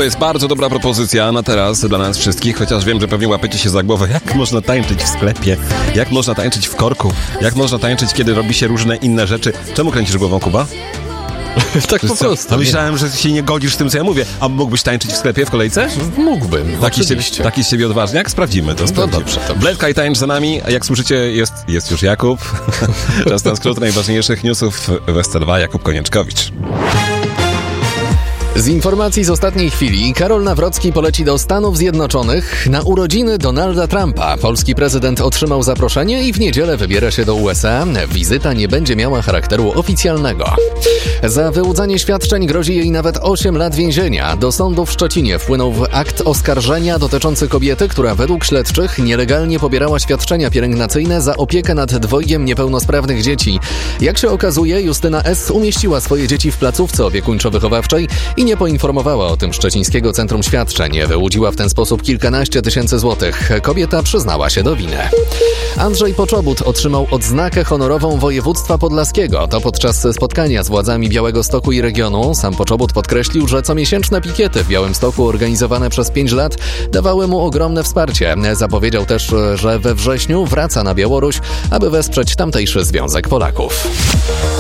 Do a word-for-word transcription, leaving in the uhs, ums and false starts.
to jest bardzo dobra propozycja na teraz dla nas wszystkich, chociaż wiem, że pewnie łapiecie się za głowę. Jak można tańczyć w sklepie? Jak można tańczyć w korku? Jak można tańczyć, kiedy robi się różne inne rzeczy? Czemu kręcisz głową, Kuba? Tak po prostu. A myślałem, że się nie godzisz z tym, co ja mówię. A mógłbyś tańczyć w sklepie w kolejce? Mógłbym, Taki z ciebie, oczywiście. taki z ciebie odważniak? Sprawdzimy to. No Sprawdzimy. dobrze, dobrze. Bledka i tańcz za nami. A jak słyszycie, jest, jest już Jakub. Czas na skrót najważniejszych newsów w S C dwa. Jakub Konieczkowicz. Z informacji z ostatniej chwili Karol Nawrocki poleci do Stanów Zjednoczonych na urodziny Donalda Trumpa. Polski prezydent otrzymał zaproszenie i w niedzielę wybiera się do U S A. Wizyta nie będzie miała charakteru oficjalnego. Za wyłudzanie świadczeń grozi jej nawet osiem lat więzienia. Do sądu w Szczecinie wpłynął akt oskarżenia dotyczący kobiety, która według śledczych nielegalnie pobierała świadczenia pielęgnacyjne za opiekę nad dwojgiem niepełnosprawnych dzieci. Jak się okazuje, Justyna S. umieściła swoje dzieci w placówce opiekuńczo-wychowawczej i nie poinformowała o tym Szczecińskiego Centrum Świadczeń. Wyłudziła w ten sposób kilkanaście tysięcy złotych. Kobieta przyznała się do winy. Andrzej Poczobut otrzymał odznakę honorową województwa podlaskiego. To podczas spotkania z władzami Białegostoku i regionu. Sam Poczobut podkreślił, że comiesięczne pikiety w Białymstoku organizowane przez pięć lat dawały mu ogromne wsparcie. Zapowiedział też, że we wrześniu wraca na Białoruś, aby wesprzeć tamtejszy Związek Polaków.